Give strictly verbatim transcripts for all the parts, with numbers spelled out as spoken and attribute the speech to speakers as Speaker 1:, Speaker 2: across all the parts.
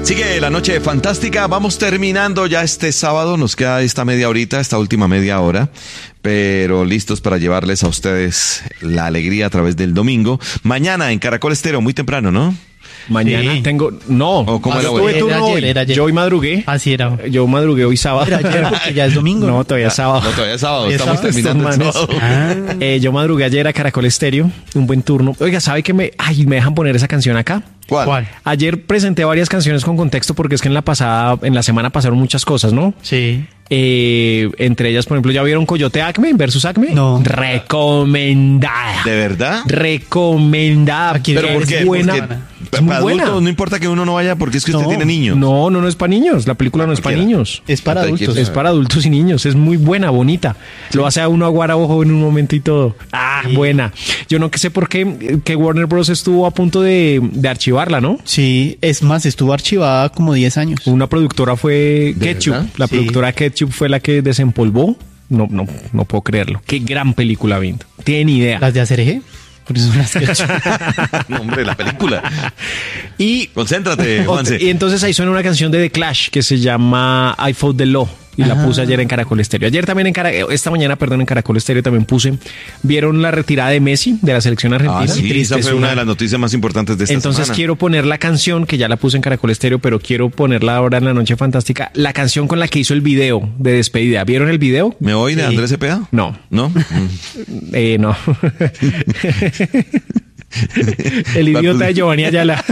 Speaker 1: Sigue la noche fantástica, vamos terminando ya este sábado, nos queda esta media horita, esta última media hora, pero listos para llevarles a ustedes la alegría a través del domingo. Mañana en Caracol Estéreo, muy temprano, ¿no?
Speaker 2: Mañana
Speaker 3: Sí.
Speaker 2: tengo... No,
Speaker 1: ¿O cómo era
Speaker 2: yo
Speaker 1: hoy?
Speaker 2: tuve turno
Speaker 3: Era ayer,
Speaker 2: hoy.
Speaker 3: era ayer.
Speaker 2: Yo hoy madrugué.
Speaker 3: Así era.
Speaker 2: Yo madrugué hoy sábado.
Speaker 3: Era ayer porque ya es domingo.
Speaker 2: No, todavía es sábado.
Speaker 1: No, todavía es sábado,
Speaker 3: ¿Es
Speaker 1: estamos
Speaker 3: sábado?
Speaker 1: terminando el
Speaker 2: Estos
Speaker 1: sábado.
Speaker 2: manes. Eh, yo madrugué ayer a Caracol Estéreo, un buen turno. Oiga, ¿sabe que me... Ay, me dejan poner esa canción acá?
Speaker 1: ¿Cuál?
Speaker 3: ¿Cuál?
Speaker 2: Ayer presenté varias canciones con contexto porque es que en la pasada, en la semana pasaron muchas cosas, ¿no?
Speaker 3: Sí.
Speaker 2: Eh, entre ellas, por ejemplo, ¿ya vieron Coyote Acme versus Acme?
Speaker 3: No.
Speaker 2: Recomendada.
Speaker 1: ¿De verdad?
Speaker 2: Recomendada.
Speaker 3: Aquí-
Speaker 1: ¿Pero
Speaker 2: Es
Speaker 1: por qué?
Speaker 2: buena.
Speaker 1: Porque
Speaker 2: Es muy
Speaker 1: para
Speaker 2: buena.
Speaker 1: adultos no importa que uno no vaya porque es que usted
Speaker 3: No,
Speaker 1: tiene niños.
Speaker 2: No, no, no es para niños. La película no es para
Speaker 1: Cualquiera.
Speaker 2: niños.
Speaker 3: Es para
Speaker 1: Hasta
Speaker 3: adultos.
Speaker 1: aquí-
Speaker 2: Es para adultos y niños. Es muy buena, bonita. Lo hace a uno aguar a ojo en un momento y todo. Ah,
Speaker 3: Sí.
Speaker 2: buena. Yo no sé por qué que Warner Bros. Estuvo a punto de, de archivarla, ¿no?
Speaker 3: Sí, es más, estuvo archivada como diez años.
Speaker 2: Una productora fue
Speaker 1: ¿De
Speaker 2: Ketchup.
Speaker 1: verdad?
Speaker 2: La
Speaker 3: Sí.
Speaker 2: productora Ketchup fue la que desempolvó. No, no, no puedo creerlo. Qué gran película, Vinto. Tienen idea.
Speaker 3: Las de A C R G. Por eso son las que
Speaker 1: No, hombre, la película.
Speaker 2: Y,
Speaker 1: Concéntrate, Juanse.
Speaker 2: y entonces ahí suena una canción de The Clash que se llama I Fought the Law. Y la
Speaker 3: Ajá.
Speaker 2: puse ayer en Caracol Estéreo. Ayer también en Caracol, esta mañana, perdón, en Caracol Estéreo también puse. ¿Vieron la retirada de Messi de la selección argentina?
Speaker 1: Ah, sí, esa
Speaker 2: Es
Speaker 1: fue una de las noticias más importantes de esta
Speaker 2: Entonces
Speaker 1: semana.
Speaker 2: quiero poner la canción, que ya la puse en Caracol Estéreo, pero quiero ponerla ahora en la Noche Fantástica, la canción con la que hizo el video de despedida. ¿Vieron el video?
Speaker 1: ¿Me voy de
Speaker 3: Sí.
Speaker 1: Andrés Cepeda?
Speaker 2: No,
Speaker 1: ¿No? Mm.
Speaker 2: eh, no. El idiota de Giovanni Ayala.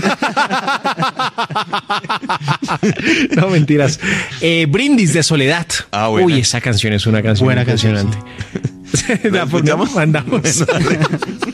Speaker 2: No, mentiras. Eh, Brindis de Soledad.
Speaker 1: Ah, buena.
Speaker 2: Uy, esa canción es una canción
Speaker 3: Buena canción,
Speaker 2: impresionante.
Speaker 1: ¿La
Speaker 2: La
Speaker 1: escuchamos?
Speaker 2: mandamos.
Speaker 1: Bueno, dale.